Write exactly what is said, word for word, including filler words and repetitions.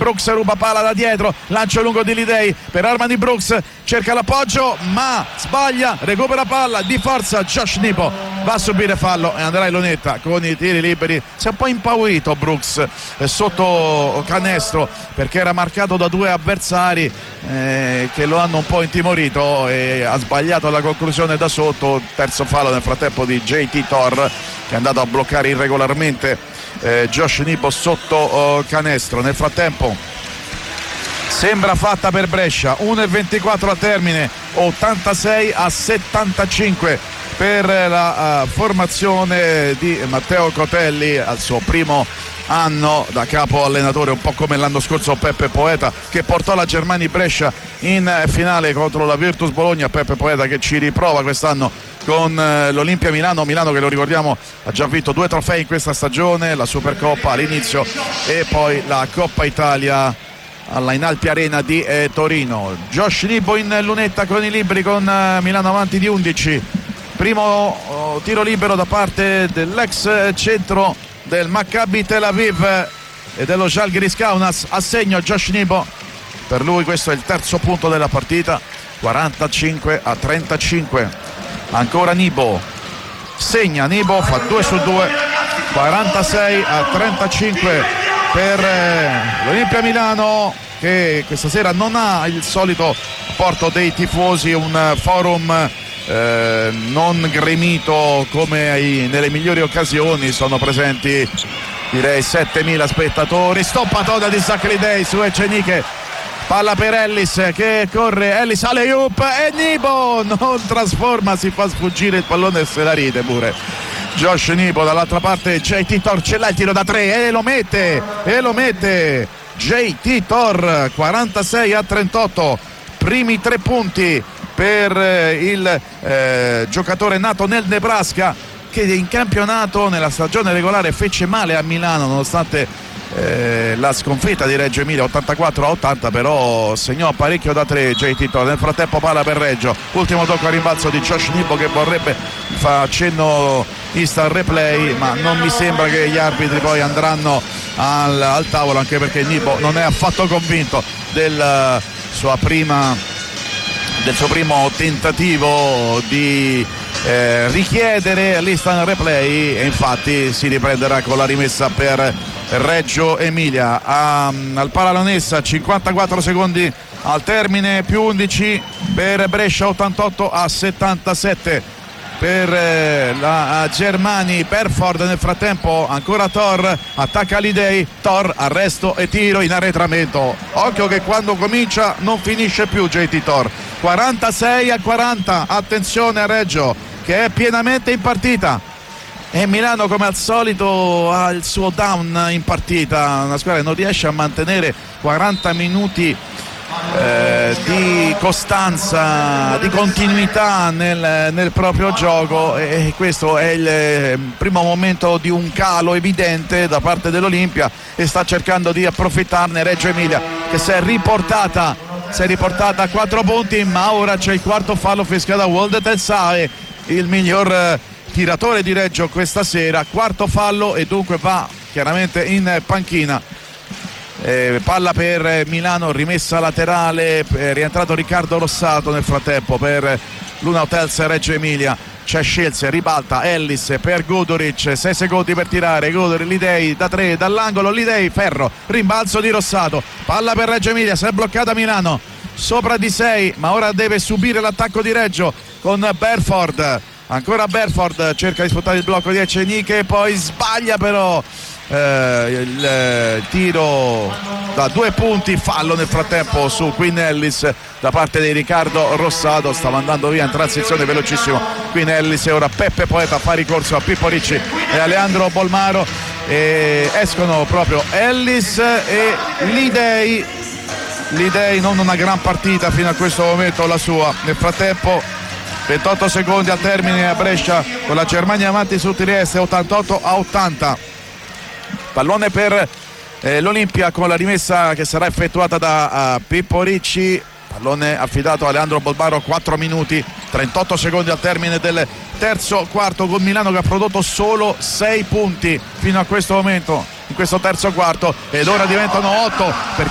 Brooks ruba palla da dietro, lancio lungo di Lidei per Armani Brooks, cerca l'appoggio ma sbaglia, recupera palla di forza Josh Nipo, va a subire fallo e andrà in lunetta con i tiri liberi. Si è un po' impaurito Brooks eh, sotto canestro perché era marcato da due avversari eh, che lo hanno un po' intimorito e ha sbagliato la conclusione da sotto. Terzo fallo nel frattempo di J T Thor che è andato a bloccare irregolarmente eh, Josh Nipo sotto oh, canestro. Nel frattempo sembra fatta per Brescia, uno e ventiquattro a termine, ottantasei a settantacinque per la uh, formazione di Matteo Cotelli al suo primo anno da capo allenatore, un po' come l'anno scorso Peppe Poeta che portò la Germani Brescia in finale contro la Virtus Bologna. Peppe Poeta che ci riprova quest'anno con uh, l'Olimpia Milano, Milano che lo ricordiamo ha già vinto due trofei in questa stagione, la Supercoppa all'inizio e poi la Coppa Italia alla Inalpi Arena di eh, Torino. Josh Nipo in lunetta con i liberi con uh, Milano avanti di undici. Primo oh, tiro libero da parte dell'ex centro del Maccabi Tel Aviv e dello Žalgiris Kaunas, a segno Josh Nipo, per lui questo è il terzo punto della partita, quarantacinque a trentacinque. Ancora Nipo, segna Nipo, fa due su due, quarantasei a trentacinque per eh, l'Olimpia Milano che questa sera non ha il solito apporto dei tifosi, un forum Eh, non gremito come ai, nelle migliori occasioni. Sono presenti direi settemila spettatori. Stoppatoda di Zachlidei su Eceniche, palla per Ellis che corre, Ellis alley-oop e Nipo non trasforma, si fa sfuggire il pallone e se la ride pure Josh Nipo. Dall'altra parte J T Thor, ce l'ha il tiro da tre e lo mette e lo mette J T Thor, quarantasei a trentotto, primi tre punti per il eh, giocatore nato nel Nebraska che in campionato nella stagione regolare fece male a Milano nonostante eh, la sconfitta di Reggio Emilia ottantaquattro a ottanta, però segnò parecchio da tre J T Thor. Nel frattempo palla per Reggio, ultimo tocco a rimbalzo di Josh Nipo che vorrebbe, fa accenno instant replay ma non mi sembra che gli arbitri poi andranno al, al tavolo, anche perché Nipo non è affatto convinto del sua prima del suo primo tentativo di eh, richiedere l'instant replay e infatti si riprenderà con la rimessa per Reggio Emilia. A, al Palalonessa cinquantaquattro secondi al termine, più undici per Brescia, ottantotto a settantasette per eh, la Germani. Perford nel frattempo, ancora Thor, attacca Lidei, Thor, arresto e tiro in arretramento. Occhio che quando comincia non finisce più J T Thor. quarantasei a quaranta, attenzione a Reggio che è pienamente in partita e Milano come al solito ha il suo down in partita, una squadra che non riesce a mantenere quaranta minuti Eh, di costanza, di continuità nel, nel proprio gioco e questo è il eh, primo momento di un calo evidente da parte dell'Olimpia e sta cercando di approfittarne Reggio Emilia che si è riportata si è riportata a quattro punti, ma ora c'è il quarto fallo fischiato da Wolde Telsae, il miglior eh, tiratore di Reggio questa sera. Quarto fallo e dunque va chiaramente in panchina. Eh, palla per Milano, rimessa laterale, è rientrato Riccardo Rossato nel frattempo per l'Una Hotels Reggio Emilia. C'è Scelze, ribalta Ellis per Guduric, sei secondi per tirare, Guduric, Lidei da tre, dall'angolo Lidei, ferro, rimbalzo di Rossato, palla per Reggio Emilia, si è bloccata Milano sopra di sei, ma ora deve subire l'attacco di Reggio con Berford. Ancora Berford cerca di sfruttare il blocco di Eceniche, poi sbaglia però eh, il eh, tiro da due punti, fallo nel frattempo su Quinn Ellis da parte di Riccardo Rossato. Stava andando via in transizione velocissimo Quinn Ellis e ora Peppe Poeta fa ricorso a Pippo Ricci e a Leandro Bolmaro e escono proprio Ellis e Lidei. Lidei non una gran partita fino a questo momento la sua. Nel frattempo ventotto secondi al termine a Brescia con la Germania avanti su Trieste ottantotto a ottanta. Pallone per eh, l'Olimpia con la rimessa che sarà effettuata da uh, Pippo Ricci. Pallone affidato a Leandro Bolmaro, quattro minuti trentotto secondi al termine del terzo quarto, con Milano che ha prodotto solo sei punti fino a questo momento in questo terzo quarto ed ora diventano otto per